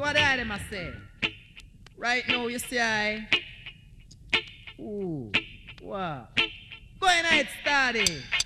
what I them a say? Right now, you see I. Ooh, wow. Going ahead, started.